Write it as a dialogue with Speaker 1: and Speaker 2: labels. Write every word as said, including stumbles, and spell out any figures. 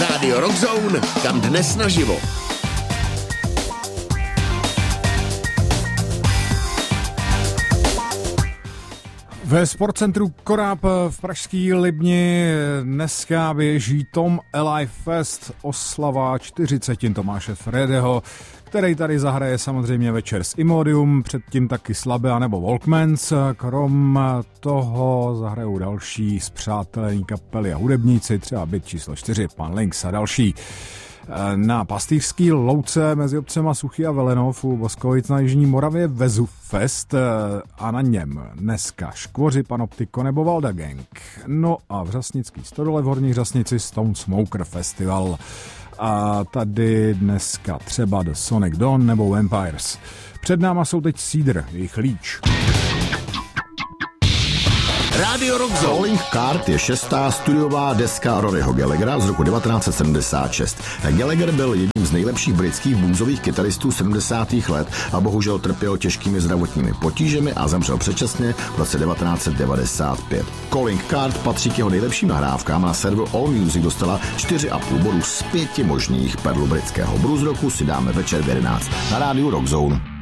Speaker 1: Rádio Rockzone, kam dnes naživo.
Speaker 2: Ve sportcentru Koráb v pražský Libni dneska běží Tom Alive Fest, oslava čtyřicetin Tomáše Fredeho, který tady zahraje samozřejmě večer s Imodium, předtím taky Slabé nebo Walkmans. Krom toho zahrajou další spřátelení kapely a hudebníci, třeba byt číslo čtyři, Pan Links a další. Na pastýřský louce mezi obcema Suchy a Velenov u Boskovic na jižní Moravě Vezu Fest a na něm dneska Škvoři, Panoptiko nebo Valda Gang. No a v Řasnický Stodole v Horní Řasnici Stone Smoker Festival. A tady dneska třeba The Sonic Dawn nebo Vampires. Před náma jsou teď Cedar, jejich Leech.
Speaker 1: Rádio Rockzone.
Speaker 3: Calling Card je šestá studiová deska Roryho Gallaghera z roku devatenáct set sedmdesát šest. Gallagher byl jedním z nejlepších britských bluesových kytaristů sedmdesátých let a bohužel trpěl těžkými zdravotními potížemi a zemřel předčasně v roce devatenáct set devadesát pět. Calling Card patří k jeho nejlepším nahrávkám. Na serveru AllMusic dostala čtyři a půl bodů z pěti možných. Perlu britského blues roku si dáme večer v jedenáct na rádiu Rockzone.